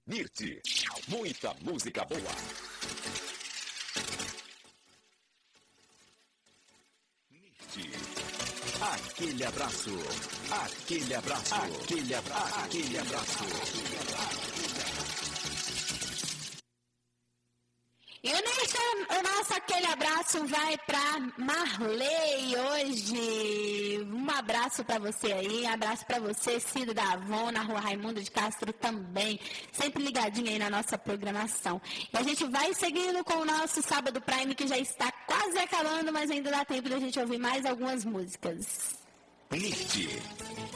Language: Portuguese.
NIRT, muita música boa. NIRT, aquele abraço, aquele abraço, aquele abraço, aquele abraço. E o nosso aquele abraço vai para Marley hoje. Um abraço para você aí, abraço para você, Cida da Avon, na Rua Raimundo de Castro também, sempre ligadinho aí na nossa programação. E a gente vai seguindo com o nosso Sábado Prime, que já está quase acabando, mas ainda dá tempo da gente ouvir mais algumas músicas. NIRT.